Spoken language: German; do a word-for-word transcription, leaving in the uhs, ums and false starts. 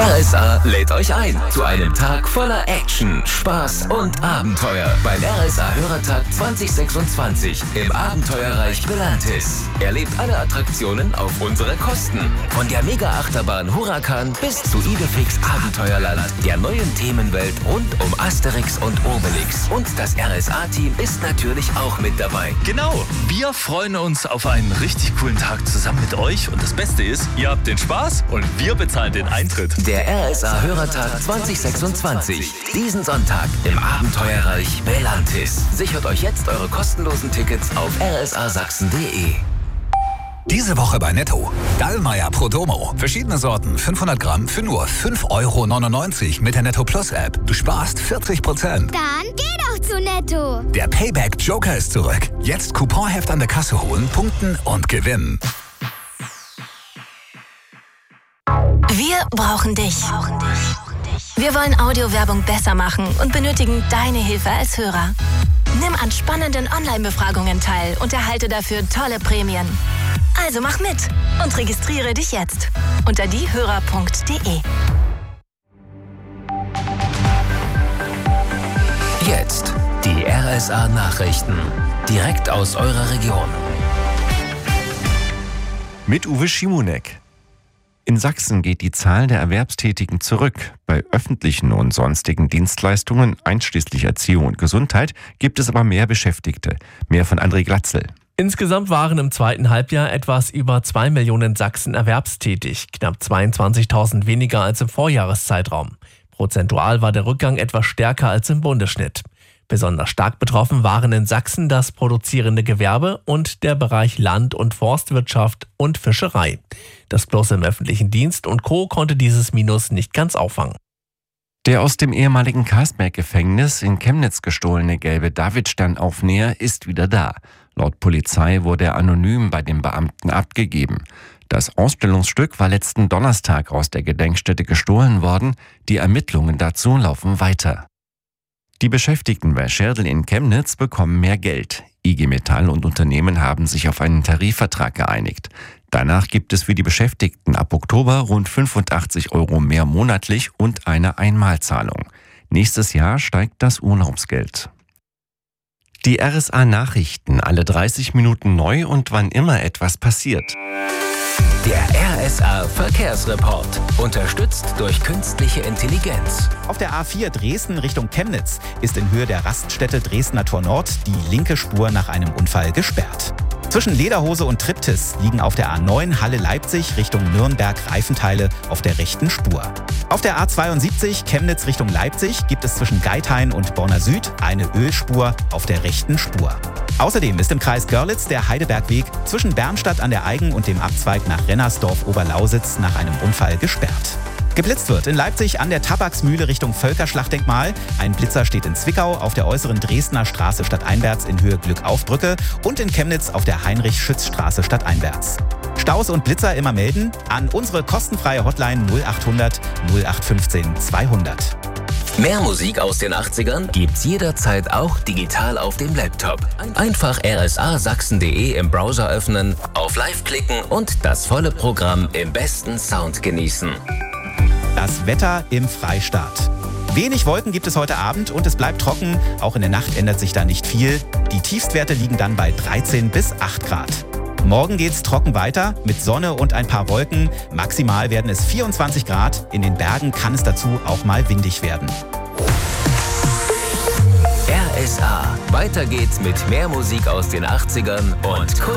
R S A lädt euch ein zu einem Tag voller Action, Spaß und Abenteuer beim R S A Hörertag zwanzig sechsundzwanzig im Abenteuerreich Belantis. Erlebt alle Attraktionen auf unsere Kosten. Von der Mega-Achterbahn Huracan bis zu Idefix Abenteuerland, der neuen Themenwelt rund um Asterix und Obelix. Und das R S A-Team ist natürlich auch mit dabei. Genau, wir freuen uns auf einen richtig coolen Tag zusammen mit euch. Und das Beste ist, ihr habt den Spaß und wir bezahlen den Eintritt. Der R S A Hörertag zwanzig sechsundzwanzig. Diesen Sonntag im Abenteuerreich Belantis. Sichert euch jetzt eure kostenlosen Tickets auf r s a sachsen punkt d e. Diese Woche bei Netto. Gallmeier Pro Domo. Verschiedene Sorten, fünfhundert Gramm für nur fünf Euro neunundneunzig mit der Netto Plus App. Du sparst vierzig Prozent. Dann geh doch zu Netto. Der Payback Joker ist zurück. Jetzt Couponheft an der Kasse holen, punkten und gewinnen. Wir brauchen dich. Wir wollen Audiowerbung besser machen und benötigen deine Hilfe als Hörer. Nimm an spannenden Online-Befragungen teil und erhalte dafür tolle Prämien. Also mach mit und registriere dich jetzt unter diehörer punkt d e. Jetzt die R S A-Nachrichten. Direkt aus eurer Region. Mit Uwe Schimonek. In Sachsen geht die Zahl der Erwerbstätigen zurück. Bei öffentlichen und sonstigen Dienstleistungen, einschließlich Erziehung und Gesundheit, gibt es aber mehr Beschäftigte. Mehr von André Glatzel. Insgesamt waren im zweiten Halbjahr etwas über zwei Millionen Sachsen erwerbstätig, knapp zweiundzwanzigtausend weniger als im Vorjahreszeitraum. Prozentual war der Rückgang etwas stärker als im Bundesschnitt. Besonders stark betroffen waren in Sachsen das produzierende Gewerbe und der Bereich Land- und Forstwirtschaft und Fischerei. Das Plus im öffentlichen Dienst und Co. konnte dieses Minus nicht ganz auffangen. Der aus dem ehemaligen Karsberg-Gefängnis in Chemnitz gestohlene gelbe Davidstern-Aufnäher ist wieder da. Laut Polizei wurde er anonym bei den Beamten abgegeben. Das Ausstellungsstück war letzten Donnerstag aus der Gedenkstätte gestohlen worden. Die Ermittlungen dazu laufen weiter. Die Beschäftigten bei Scherdl in Chemnitz bekommen mehr Geld. I G Metall und Unternehmen haben sich auf einen Tarifvertrag geeinigt. Danach gibt es für die Beschäftigten ab Oktober rund fünfundachtzig Euro mehr monatlich und eine Einmalzahlung. Nächstes Jahr steigt das Urlaubsgeld. Die R S A-Nachrichten alle dreißig Minuten neu und wann immer etwas passiert. Der R S A-Verkehrsreport. Unterstützt durch künstliche Intelligenz. Auf der A vier Dresden Richtung Chemnitz ist in Höhe der Raststätte Dresdner Tor Nord die linke Spur nach einem Unfall gesperrt. Zwischen Lederhose und Triptis liegen auf der A neun Halle Leipzig Richtung Nürnberg Reifenteile auf der rechten Spur. Auf der A zweiundsiebzig Chemnitz Richtung Leipzig gibt es zwischen Geithain und Borna Süd eine Ölspur auf der rechten Spur. Außerdem ist im Kreis Görlitz der Heidelbergweg zwischen Bernstadt an der Eigen und dem Abzweig nach Rennersdorf-Oberlausitz nach einem Unfall gesperrt. Geblitzt wird in Leipzig an der Tabaksmühle Richtung Völkerschlachtdenkmal. Ein Blitzer steht in Zwickau auf der äußeren Dresdner Straße stadteinwärts in Höhe Glückaufbrücke und in Chemnitz auf der Heinrich-Schütz-Straße stadteinwärts. Staus und Blitzer immer melden an unsere kostenfreie Hotline null achthundert null acht fünfzehn zweihundert. Mehr Musik aus den achtzigern gibt's jederzeit auch digital auf dem Laptop. Einfach r s a sachsen punkt d e im Browser öffnen, auf Live klicken und das volle Programm im besten Sound genießen. Das Wetter im Freistaat. Wenig Wolken gibt es heute Abend und es bleibt trocken. Auch in der Nacht ändert sich da nicht viel. Die Tiefstwerte liegen dann bei dreizehn bis acht Grad. Morgen geht's trocken weiter mit Sonne und ein paar Wolken. Maximal werden es vierundzwanzig Grad. In den Bergen kann es dazu auch mal windig werden. R S A. Weiter geht's mit mehr Musik aus den achtzigern und